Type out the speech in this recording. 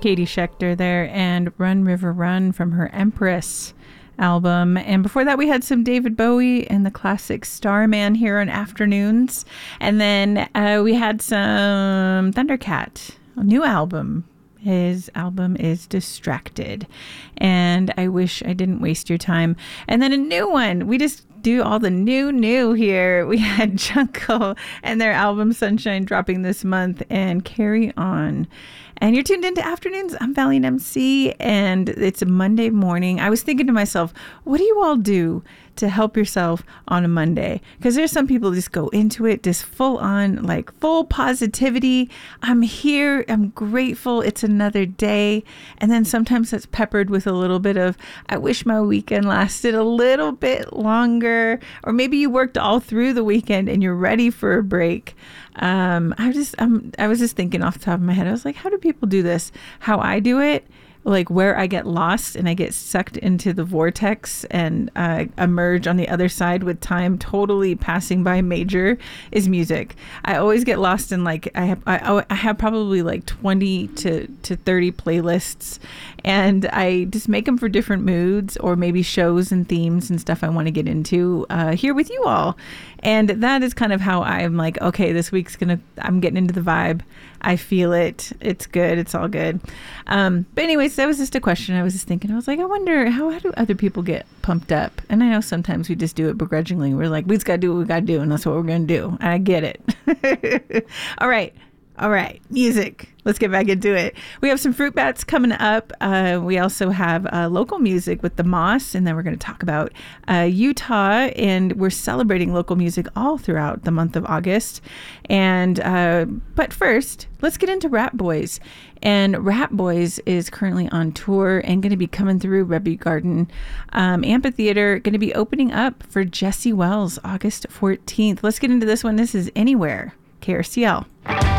Katie Schechter there, and Run River Run from her Empress album. And before that, we had some David Bowie and the classic Starman here on Afternoons. And then we had some Thundercat, a new album. His album is Distracted. And I wish I didn't waste your time. And then a new one. We just do all the new here. We had Jungle and their album Sunshine dropping this month, and Carry On. And you're tuned into Afternoons. I'm Valiant MC, and it's a Monday morning. I was thinking to myself, what do you all do to help yourself on a Monday? Because there's some people just go into it, just full on, like full positivity. I'm here. I'm grateful. It's another day. And then sometimes it's peppered with a little bit of, I wish my weekend lasted a little bit longer. Or maybe you worked all through the weekend and you're ready for a break. I was just thinking off the top of my head, I was like, how do people do this? How I do it, like where I get lost and I get sucked into the vortex and emerge on the other side with time totally passing by major, is music. I always get lost in, like, I have probably like 20 to 30 playlists, and I just make them for different moods or maybe shows and themes and stuff I want to get into here with you all. And that is kind of how I'm like, okay, this week's I'm getting into the vibe. I feel it. It's good. It's all good. But anyways, that was just a question. I was just thinking, I was like, I wonder how do other people get pumped up? And I know sometimes we just do it begrudgingly. We're like, we just got to do what we got to do, and that's what we're going to do. I get it. All right. Music. Let's get back into it. We have some Fruit Bats coming up. We also have local music with the Moss, and then we're going to talk about Utah, and we're celebrating local music all throughout the month of August. And but first, let's get into Rat Boys. And Rat Boys is currently on tour and going to be coming through Rebbe Garden Amphitheater, going to be opening up for Jesse Wells August 14th. Let's get into this one. This is Anywhere, KRCL.